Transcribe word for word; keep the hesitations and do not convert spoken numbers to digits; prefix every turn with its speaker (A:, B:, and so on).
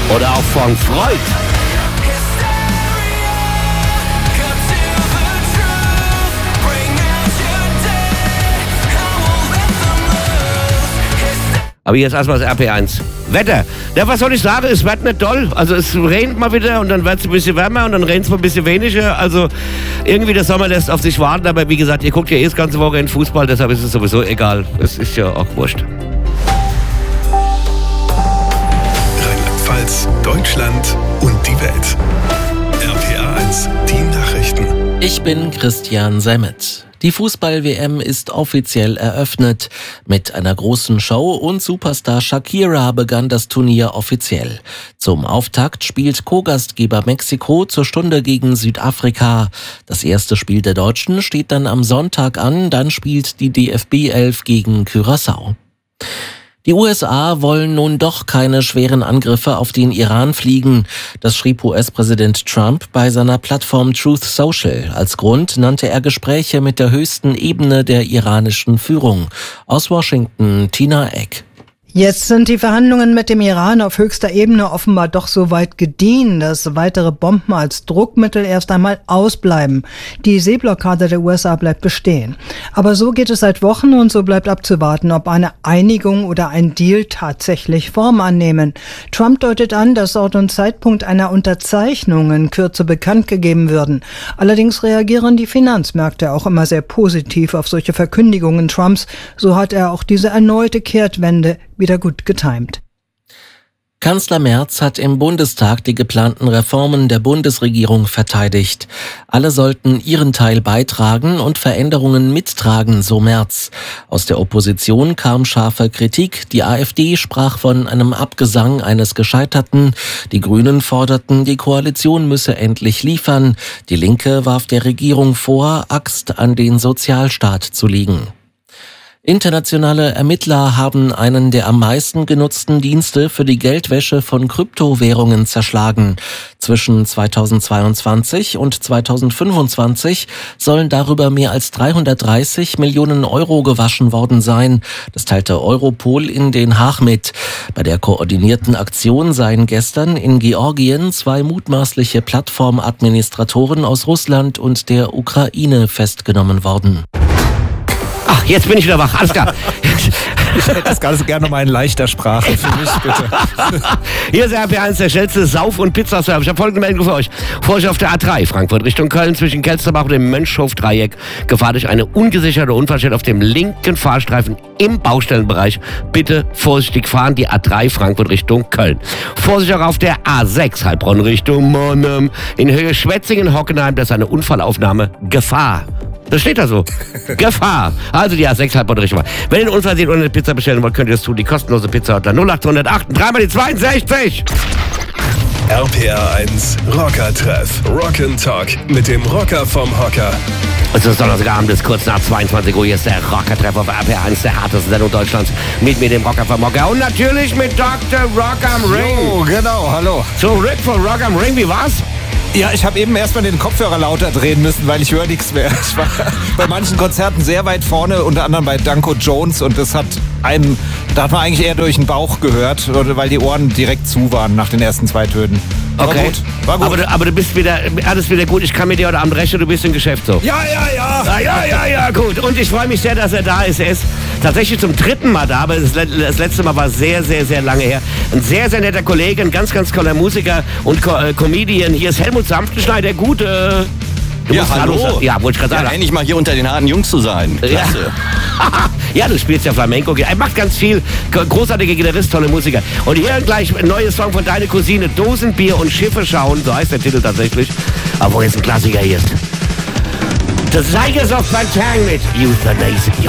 A: Oder auch von Freud. Aber jetzt erstmal das R P eins. Wetter. Ja, was soll ich sagen? Es wird nicht doll. Also es regnet mal wieder und dann wird es ein bisschen wärmer und dann regnet es mal ein bisschen weniger. Also irgendwie der Sommer lässt auf sich warten. Aber wie gesagt, ihr guckt ja eh das ganze Woche in Fußball, deshalb ist es sowieso egal. Es ist ja auch wurscht.
B: Rheinland-Pfalz, Deutschland und die Welt. R P A eins, die Nachrichten.
C: Ich bin Christian Semmet. Die Fußball-W M ist offiziell eröffnet. Mit einer großen Show und Superstar Shakira begann das Turnier offiziell. Zum Auftakt spielt Co-Gastgeber Mexiko zur Stunde gegen Südafrika. Das erste Spiel der Deutschen steht dann am Sonntag an, dann spielt die D F B elf gegen Curaçao. Die U S A wollen nun doch keine schweren Angriffe auf den Iran fliegen. Das schrieb U S-Präsident Trump bei seiner Plattform Truth Social. Als Grund nannte er Gespräche mit der höchsten Ebene der iranischen Führung. Aus Washington, Tina Eck.
D: Jetzt sind die Verhandlungen mit dem Iran auf höchster Ebene offenbar doch so weit gediehen, dass weitere Bomben als Druckmittel erst einmal ausbleiben. Die Seeblockade der U S A bleibt bestehen. Aber so geht es seit Wochen und so bleibt abzuwarten, ob eine Einigung oder ein Deal tatsächlich Form annehmen. Trump deutet an, dass Ort und Zeitpunkt einer Unterzeichnung in Kürze bekannt gegeben würden. Allerdings reagieren die Finanzmärkte auch immer sehr positiv auf solche Verkündigungen Trumps. So hat er auch diese erneute Kehrtwende wieder gut getimt.
C: Kanzler Merz hat im Bundestag die geplanten Reformen der Bundesregierung verteidigt. Alle sollten ihren Teil beitragen und Veränderungen mittragen, so Merz. Aus der Opposition kam scharfe Kritik. Die AfD sprach von einem Abgesang eines Gescheiterten. Die Grünen forderten, die Koalition müsse endlich liefern. Die Linke warf der Regierung vor, Axt an den Sozialstaat zu legen. Internationale Ermittler haben einen der am meisten genutzten Dienste für die Geldwäsche von Kryptowährungen zerschlagen. Zwischen zweitausendzweiundzwanzig und zweitausendfünfundzwanzig sollen darüber mehr als dreihundertdreißig Millionen Euro gewaschen worden sein. Das teilte Europol in Den Haag mit. Bei der koordinierten Aktion seien gestern in Georgien zwei mutmaßliche Plattformadministratoren aus Russland und der Ukraine festgenommen worden.
A: Ach, jetzt bin ich wieder wach. Alles klar.
E: Ich hätte das Ganze gerne mal in leichter Sprache für mich, bitte.
A: Hier ist R P eins, der schnellste Sauf- und Pizzaservice. Ich habe folgende Meldung für euch. Vor euch auf der A drei, Frankfurt Richtung Köln, zwischen Kelsterbach und dem Mönchhof-Dreieck, gefahr durch eine ungesicherte Unfallstelle auf dem linken Fahrstreifen im Baustellenbereich. Bitte vorsichtig fahren, die A drei, Frankfurt Richtung Köln. Vorsicht auch auf der A sechs, Heilbronn Richtung Monum, in Höhe Schwetzingen-Hockenheim, das ist eine Unfallaufnahme. Gefahr. Das steht da so. Gefahr. Also die A sechs halb richtig mal. Wenn ihr einen Unfall seht und eine Pizza bestellen wollt, könnt ihr das tun. Die kostenlose Pizza unter null acht null acht, dreimal die zweiundsechzig.
B: R P A eins Rocker-Treff. Rock'n'Talk mit dem Rocker vom Hocker.
A: Es ist Donnerstagabend, ist kurz nach zweiundzwanzig Uhr. Hier ist der Rocker-Treff auf R P A eins, der härteste Sendung Deutschlands. Mit mir, dem Rocker vom Hocker. Und natürlich mit Doktor Rock am Ring.
E: Oh, genau, hallo.
A: Zurück von Rock am Ring, wie war's?
E: Ja, ich habe eben erstmal den Kopfhörer lauter drehen müssen, weil ich höre nichts mehr. Ich war bei manchen Konzerten sehr weit vorne, unter anderem bei Danko Jones, und das hat einem, da hat man eigentlich eher durch den Bauch gehört, weil die Ohren direkt zu waren nach den ersten zwei Tönen. War
A: okay.
E: gut, war gut.
A: Aber, du, aber du bist wieder, alles wieder gut. Ich kann mit dir heute Abend rechnen, du bist im Geschäft so.
E: Ja, ja, ja.
A: Ja, ja, ja, ja, gut. Und ich freue mich sehr, dass er da ist. Er ist tatsächlich zum dritten Mal da, aber das, das letzte Mal war sehr, sehr, sehr lange her. Ein sehr, sehr netter Kollege, ein ganz, ganz toller Musiker und Co- äh, Comedian. Hier ist Helmut Sanftenschneider, der gute... Du
F: ja, hallo.
A: hallo ja, wollte ich gerade sagen.
F: Ja, endlich mal hier unter den harten Jungs zu sein. Klasse.
A: Ja. Ja, du spielst ja Flamenco. Er macht ganz viel. Großartiger Gitarrist, tolle Musiker. Und hier gleich ein neues Song von deiner Cousine. Dosenbier und Schiffe schauen. So heißt der Titel tatsächlich. Aber wo jetzt ein Klassiker hier ist. The Tigers of Pantang mit Euthanasia.